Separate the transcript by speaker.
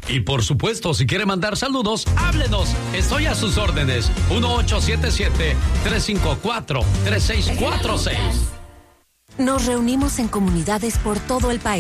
Speaker 1: Y por supuesto, si quiere mandar saludos, háblenos. Estoy a sus órdenes. 1877-354-3646.
Speaker 2: Nos reunimos en comunidades por todo el país